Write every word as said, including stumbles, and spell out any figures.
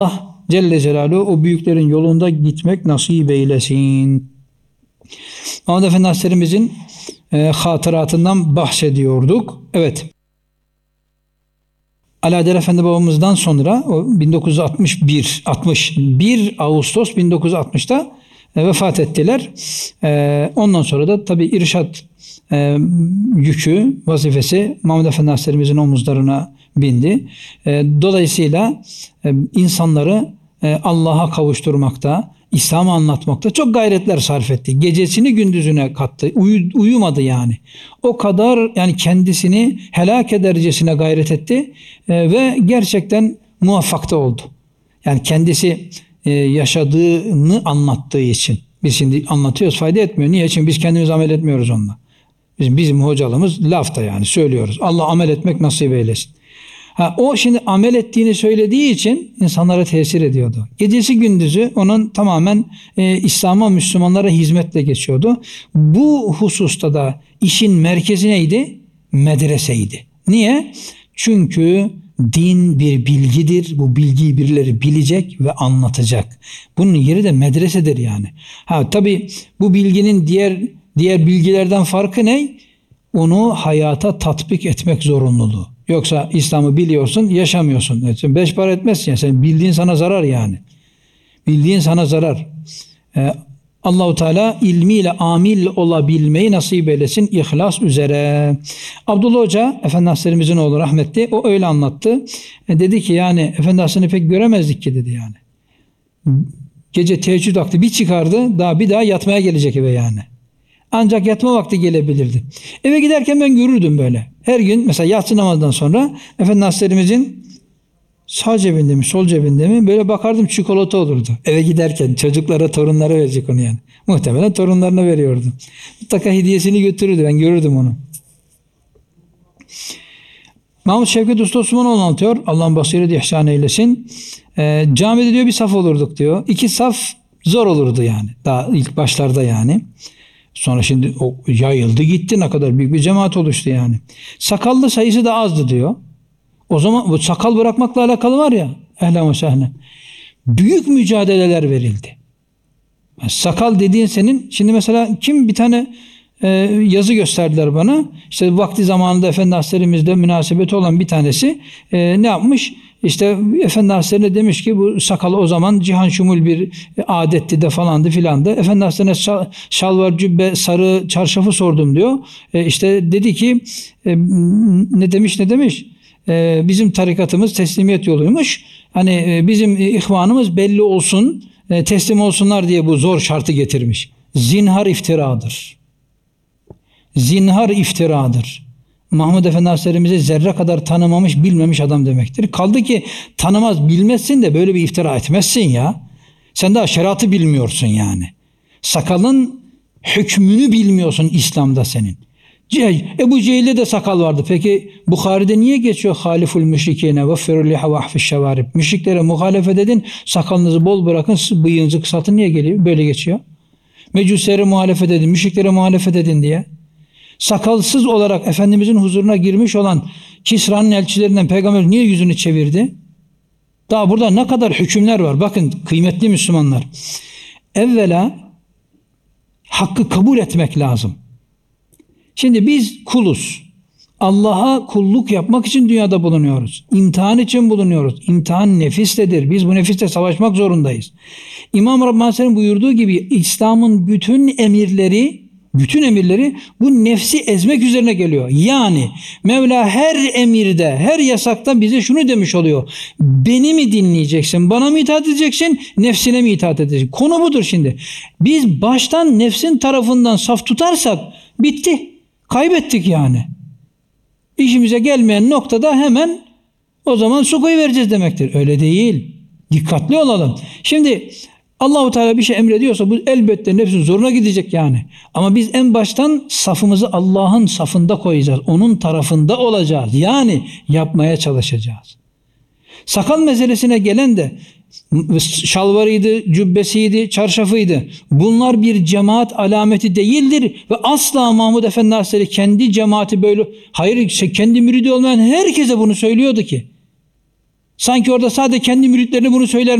Allah Celle Celaluhu o büyüklerin yolunda gitmek nasip eylesin. Mahmud Efendi Hazretlerimizin e, hatıratından bahsediyorduk. Evet. Alaeddin Efendi babamızdan sonra o bin dokuz yüz altmış bir altmış bir Ağustos bin dokuz yüz altmışta e, vefat ettiler. E, ondan sonra da tabi irşat e, yükü, vazifesi Mahmud Efendi Hazretlerimizin omuzlarına bindi. E, dolayısıyla e, insanları e, Allah'a kavuşturmakta, İslam'ı anlatmakta çok gayretler sarf etti. Gecesini gündüzüne kattı. Uyu, uyumadı yani. O kadar yani kendisini helak edercesine gayret etti e, ve gerçekten muvaffak da oldu. Yani kendisi e, yaşadığını anlattığı için. Biz şimdi anlatıyoruz, fayda etmiyor. Niye? Çünkü biz kendimiz amel etmiyoruz onunla. Bizim, bizim hocalığımız lafta yani söylüyoruz. Allah amel etmek nasip eylesin. Ha, o şimdi amel ettiğini söylediği için insanlara tesir ediyordu. Gecesi gündüzü onun tamamen e, İslam'a, Müslümanlara hizmetle geçiyordu. Bu hususta da işin merkezi neydi? Medreseydi. Niye? Çünkü din bir bilgidir. Bu bilgiyi birileri bilecek ve anlatacak. Bunun yeri de medresedir yani. Ha tabii bu bilginin diğer diğer bilgilerden farkı ne? Onu hayata tatbik etmek zorunluluğu. Yoksa İslam'ı biliyorsun, yaşamıyorsun. Yani beş para etmezsin. Yani sen bildiğin sana zarar yani. Bildiğin sana zarar. Ee, Allahu Teala ilmiyle amil olabilmeyi nasip eylesin ihlas üzere. Abdullah Hoca, Efendi Hazretlerimizin oğlu rahmetli, o öyle anlattı. E, dedi ki yani Efendi Hazretleri'ni pek göremezdik ki dedi yani. Gece teheccüd vakti bir çıkardı, daha bir daha yatmaya gelecek eve yani. Ancak yatma vakti gelebilirdi. Eve giderken ben görürdüm böyle. Her gün mesela yatsı namazdan sonra Efendi Hazretlerimizin sağ cebinde mi sol cebinde mi böyle bakardım çikolata olurdu. Eve giderken çocuklara torunlara verecek onu yani. Muhtemelen torunlarına veriyordu. Mutlaka hediyesini götürürdü, ben görürdüm onu. Mahmud Şevket Usta Osmanoğlu anlatıyor. Allah'ın basiret ihsan eylesin. Ee, camide diyor bir saf olurduk diyor. İki saf zor olurdu yani. Daha ilk başlarda yani. Sonra şimdi o yayıldı gitti, ne kadar büyük bir cemaat oluştu yani. Sakallı sayısı da azdı diyor. O zaman bu sakal bırakmakla alakalı var ya, ehlen ve sehlen. Büyük mücadeleler verildi. Yani sakal dediğin senin, şimdi mesela kim bir tane e, yazı gösterdiler bana. İşte vakti zamanında Efendi Hazretlerimizle münasebeti olan bir tanesi e, ne yapmış? İşte Efendi Hazretleri demiş ki bu sakal o zaman cihan şumul bir adetti de falandı filandı. Efendi Hazretleri şalvar, cübbe, sarı çarşafı sordum diyor. E işte dedi ki e, ne demiş ne demiş? E, bizim tarikatımız teslimiyet yoluymuş. Hani e, bizim ihvanımız belli olsun, e, teslim olsunlar diye bu zor şartı getirmiş. Zinhar iftiradır. Zinhar iftiradır. Mahmud Efendi Hazretlerimizi zerre kadar tanımamış, bilmemiş adam demektir. Kaldı ki tanımaz, bilmezsin de böyle bir iftira etmezsin ya. Sen daha şeriatı bilmiyorsun yani. Sakalın hükmünü bilmiyorsun İslam'da senin. Ebu Cehil'de de sakal vardı. Peki Bukhari'de niye geçiyor? Haliful müşrikine ve ferulliha ve ahfiş şevarib. Müşriklere muhalefet edin, sakalınızı bol bırakın, bıyığınızı kısaltın, niye geliyor? Böyle geçiyor. Mecusilere muhalefet edin, müşriklere muhalefet edin diye. Sakalsız olarak Efendimizin huzuruna girmiş olan Kisra'nın elçilerinden Peygamber niye yüzünü çevirdi? Daha burada ne kadar hükümler var. Bakın kıymetli Müslümanlar. Evvela hakkı kabul etmek lazım. Şimdi biz kuluz. Allah'a kulluk yapmak için dünyada bulunuyoruz. İmtihan için bulunuyoruz. İmtihan nefisledir. Biz bu nefisle savaşmak zorundayız. İmam Rabbani Hazretleri'nin buyurduğu gibi İslam'ın bütün emirleri Bütün emirleri bu nefsi ezmek üzerine geliyor. Yani Mevla her emirde, her yasakta bize şunu demiş oluyor. Beni mi dinleyeceksin, bana mı itaat edeceksin, nefsine mi itaat edeceksin? Konu budur şimdi. Biz baştan nefsin tarafından saf tutarsak bitti. Kaybettik yani. İşimize gelmeyen noktada hemen o zaman su koyuvereceğiz demektir. Öyle değil. Dikkatli olalım. Şimdi Allah-u Teala bir şey emrediyorsa bu elbette nefsin zoruna gidecek yani. Ama biz en baştan safımızı Allah'ın safında koyacağız. Onun tarafında olacağız. Yani yapmaya çalışacağız. Sakal meselesine gelen de şalvarıydı, cübbesiydi, çarşafıydı. Bunlar bir cemaat alameti değildir ve asla Mahmud Efendi Hazretleri kendi cemaati böyle, hayır kendi müridi olmayan herkese bunu söylüyordu ki. Sanki orada sadece kendi müritlerine bunu söyler